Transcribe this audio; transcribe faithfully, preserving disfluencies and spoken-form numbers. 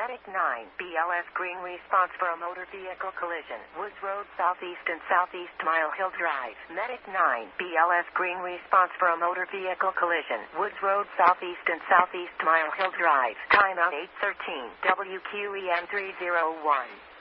Medic nine, B L S Green response for a motor vehicle collision. Woods Road Southeast and Southeast Mile Hill Drive. Medic nine, B L S Green response for a motor vehicle collision. Woods Road Southeast and Southeast Mile Hill Drive. Timeout eight thirteen. W Q E N three oh one.